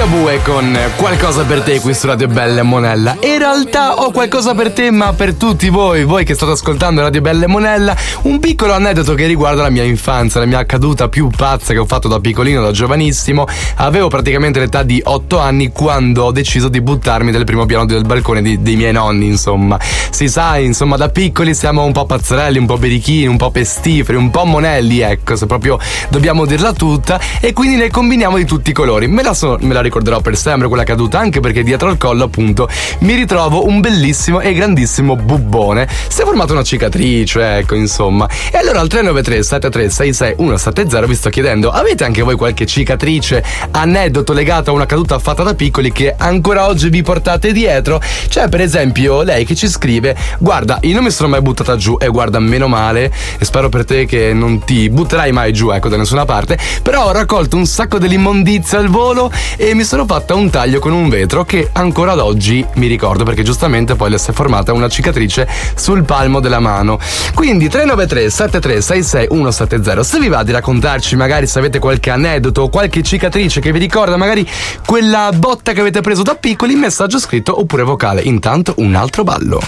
Ligabue con Qualcosa per te qui su Radio Bella e Monella. In realtà ho qualcosa per te, ma per tutti voi che state ascoltando Radio Bella e Monella, un piccolo aneddoto che riguarda la mia infanzia, la mia caduta più pazza che ho fatto da piccolino, da giovanissimo. Avevo praticamente l'età di 8 anni quando ho deciso di buttarmi dal primo piano del balcone dei miei nonni, insomma. Si sa, insomma, da piccoli siamo un po' pazzerelli, un po' berichini, un po' pestiferi, un po' monelli, ecco, se proprio dobbiamo dirla tutta, e quindi ne combiniamo di tutti i colori. Me la ricorderò per sempre quella caduta, anche perché dietro al collo, appunto, mi ritrovo un bellissimo e grandissimo bubbone. Si è formata una cicatrice, ecco, insomma. E allora al 393 7366 170 vi sto chiedendo: avete anche voi qualche cicatrice, aneddoto legato a una caduta fatta da piccoli che ancora oggi vi portate dietro? C'è per esempio lei che ci scrive: guarda, io non mi sono mai buttata giù, e guarda, meno male, e spero per te che non ti butterai mai giù, ecco, da nessuna parte, però ho raccolto un sacco dell'immondizia al volo e mi sono fatta un taglio con un vetro che ancora ad oggi mi ricordo, perché giustamente poi le si è formata una cicatrice sul palmo della mano. Quindi 393 7366 170, se vi va di raccontarci magari se avete qualche aneddoto o qualche cicatrice che vi ricorda magari quella botta che avete preso da piccoli, messaggio scritto oppure vocale. Intanto un altro ballo.